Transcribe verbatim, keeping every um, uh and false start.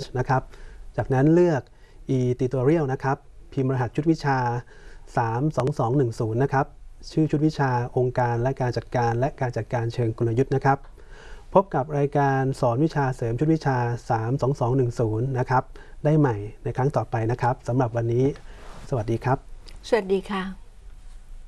นะครับจากนั้นเลือก e-tutorial นะครับพิมพ์รหัสชุดวิชาสามสองสองหนึ่งศูนย์นะครับชื่อชุดวิชาองค์การและการจัดการและการจัดการเชิงกลยุทธ์นะครับพบกับรายการสอนวิชาเสริมชุดวิชาสามสองสองหนึ่งศูนย์นะครับได้ใหม่ในครั้งต่อไปนะครับสำหรับวันนี้สวัสดีครับสวัสดีค่ะ